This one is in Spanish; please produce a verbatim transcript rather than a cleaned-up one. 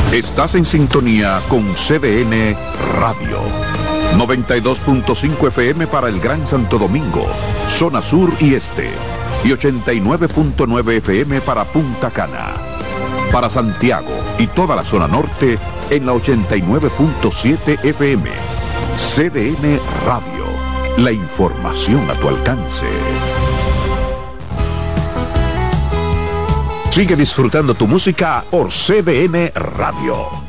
Estás en sintonía con C D N Radio. noventa y dos punto cinco F M para el Gran Santo Domingo, zona sur y este. Y ochenta y nueve punto nueve F M para Punta Cana. Para Santiago y toda la zona norte en la ochenta y nueve punto siete F M. C D N Radio. La información a tu alcance. Sigue disfrutando tu música por C D N Radio.